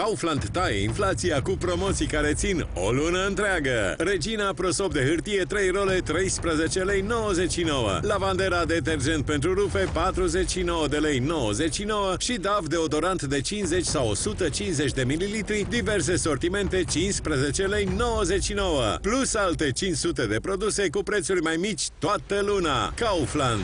Kaufland taie inflația cu promoții care țin o lună întreagă. Regina prosop de hârtie 3 role 13 lei 99. Lavandera detergent pentru rufe 49 de lei 99 și DAF deodorant de 50 sau 150 de mililitri, diverse sortimente 15 lei 99. Plus alte 500 de produse cu prețuri mai mici toată luna. Kaufland.